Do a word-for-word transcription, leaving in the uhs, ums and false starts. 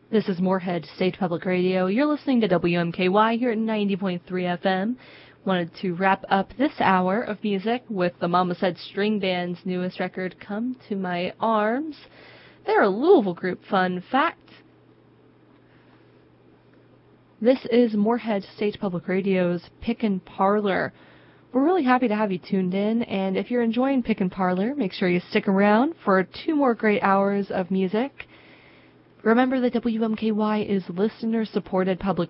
This is Moorhead State Public Radio. You're listening to W M K Y here at ninety point three F M. Wanted to wrap up this hour of music with the Mama Said String Band's newest record, Come to My Arms. They're a Louisville group, fun fact. This is Moorhead State Public Radio's Pick and Parlor. We're really happy to have you tuned in, and if you're enjoying Pick and Parlor, make sure you stick around for two more great hours of music. Remember that W M K Y is listener-supported public